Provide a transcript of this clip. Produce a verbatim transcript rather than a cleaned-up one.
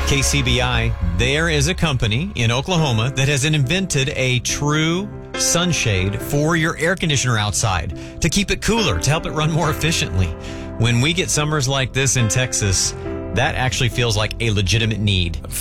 K C B I, there is a company in Oklahoma that has invented a true sunshade for your air conditioner outside to keep it cooler, to help it run more efficiently. When we get summers like this in Texas, that actually feels like a legitimate need.